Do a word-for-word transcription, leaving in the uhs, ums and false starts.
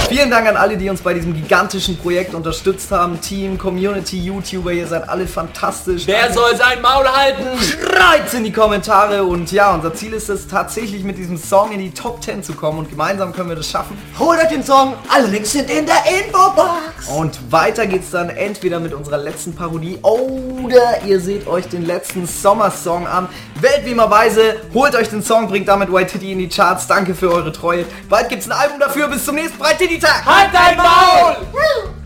Vielen Dank an alle, die uns bei diesem gigantischen Projekt unterstützt haben. Team, Community, YouTuber, ihr seid alle fantastisch. Wer Danke. soll sein Maul halten? Schreit's in die Kommentare. Und ja, unser Ziel ist es tatsächlich mit diesem Song in die Top zehn zu kommen. Und gemeinsam können wir das schaffen. Holt euch den Song, alle Links sind in der Infobox. Und weiter geht's dann entweder mit unserer letzten Parodie oder ihr seht euch den letzten Sommersong an. Wählt wie immer weise, holt euch den Song, bringt damit White Titty in die Charts. Danke für eure Treue. Bald gibt's ein Album dafür. Bis zum nächsten Breite-Titty-Tag. Halt dein Maul!